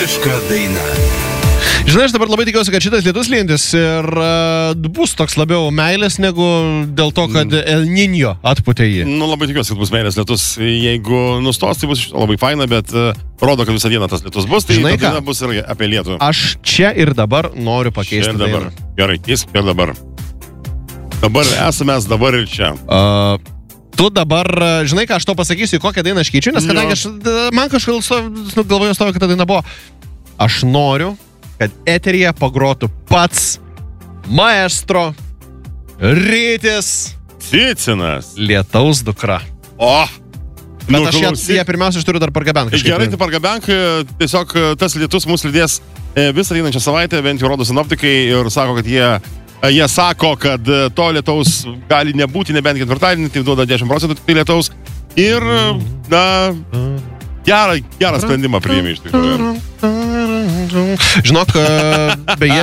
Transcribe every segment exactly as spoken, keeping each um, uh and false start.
Vyriška daina. Žinai, aš dabar labai tikiuosi, kad šitas lietus lyjantis ir uh, bus toks labiau meilės negu dėl to, kad El Niño atputė jį. Nu, labai tikiuosi, kad bus meilės lietus. Jeigu nustos, tai bus labai faina, bet uh, rodo, kad visą dieną tas lietus bus, tai Žinai ta diena bus ir apie lietų. Aš čia ir dabar noriu pakeisti ir dabar. dainą. Gerai, jis ir dabar. Dabar esame, dabar ir čia. Uh, tu dabar, žinai ką, aš to pasakysiu, kokią dainą aš keičiu, nes kadangi aš, man kažkaip galvoju stovi, kad ta daina buvo. Aš noriu, kad eteryje pagrotų pats maestro Rytis Cicinas. Lietaus dukra. O! Bet nu, aš ją, ją pirmiausia, aš turiu dar pargabenk. Gerai, tai pargabenk, tiesiog tas lietus mūsų lydės visą einančią savaitę, bent jau rodo sinoptikai ir sako, kad jie, jie sako, kad to lietaus gali nebūti, nebent ketvirtadienį, tai duoda dešimt procentų tai lietaus. Ir, na, gerą, gerą sprendimą priėmė iš tikrųjų. Žinok, beje,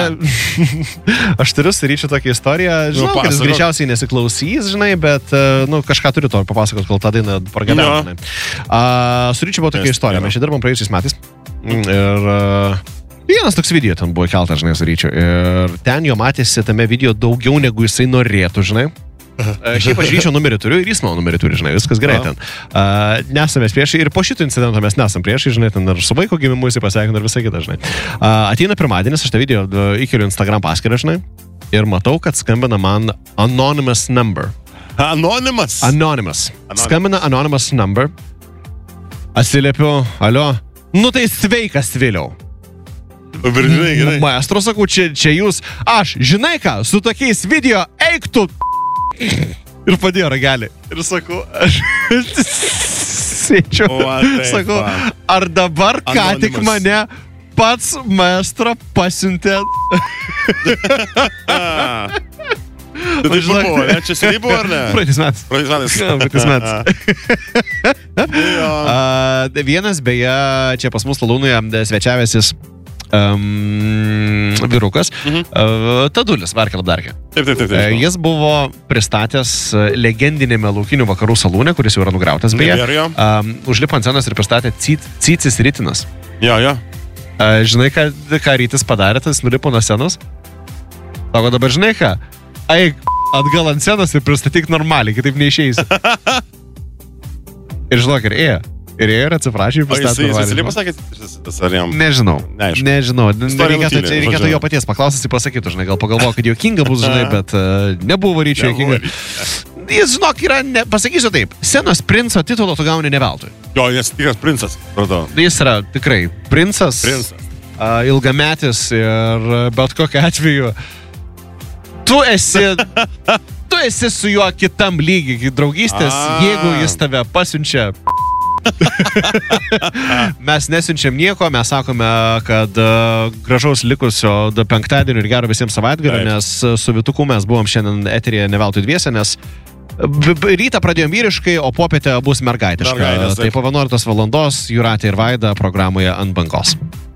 aš turiu su Ryčiu tokią istoriją, žinau, kad jis greičiausiai nesiklausys, žinai, bet, nu, kažką turiu to papasakot, kol tą dainą pargabenk. Uh, su Ryčiu buvo tokia istorija, mes čia dirbom praėjusiais metais ir uh, vienas toks video ten buvo keltas, žinai, su Ryčiu ir ten jo matėsi tame video daugiau negu jisai norėtų, žinai. Uh, šiaip aš Ryčio numerį turiu ir jis mano numerį turi, žinai, viskas gerai ten. Uh, nesame priešai ir po šito incidento mes nesam priešai, žinai, ten ir su vaiko gimimu jisai pasveikino ir visą kitą, žinai. Uh, ateina pirmadienis, aš tą video uh, įkeliu Instagram paskyrą, žinai, ir matau, kad skambina man anonymous number. Anonymous? Anonymous. Anonymous. Skambina anonymous number. Atsiliepiu, alio, nu tai sveikas, Viliau. Žinai, gerai. Maestro, sakau, čia, čia jūs, aš, žinai ką, su tokiais video eik tu. Ir padėjo ragelį. Ir sakau, aš sėčiau. Sakau, ar dabar ką Anonymous. tik mane pats maestro pasiuntė. Tai tai buvo, ne? Čia seniai buvo, ar ne? Praeitis metais. Praeitis metais. Praeitis metais. uh, vienas, beje, čia pas mus Lalūnoje svečiavęsis Um, vyrukas, mhm. uh, Tadulis, Varkelabdarkė. Taip, taip, taip, taip. Uh, jis buvo pristatęs legendinėme Laukinių vakarų salūne, kuris jau yra nugriautas, beje. Ja, um, užlipo ant scenos ir pristatė Cicis Rytinas. Jo, jo. Uh, žinai, ką, ką Rytis padarė, tas nulipo nuo scenos? Sako, dabar žinai ką? Eik atgal ant scenos ir pristatyk normaliai, kitaip neišeisi. Ir žinok, ir ėjo. Ir jie ir atsiprašė ir pristatė. O jis specialiai pasakė, ar jam? Nežinau. Neaišku. Nežinau. Reikėtų, nutylė, reikėtų jo paties paklausyti, pasakytų, žinai, gal pagalvoju, kad juokinga bus, žinai, bet uh, nebuvo Ryčio juokinga. Jis, žinok, yra, ne, pasakysiu taip, scenos princo titulo tu gauni ne veltui. Jo, jis tikras princas, pradau. Jis yra tikrai princas, princas. Uh, ilgametis ir bet kokiu atveju tu esi... tu esi su juo kitam lygiai, draugystės, A. jeigu jis tave pasiunčia... Mes nesiunčiam nieko, mes sakome, kad uh, gražaus likusio penktadienio ir gero visiems savaitgalio, nes uh, su Vituku mes buvom šiandien eteryje ne veltui dviese, nes rytą pradėjom vyriškai, o popietę bus mergaitiška. Tai po vienuoliktos valandos Jūratė ir Vaida programoje Ant bangos.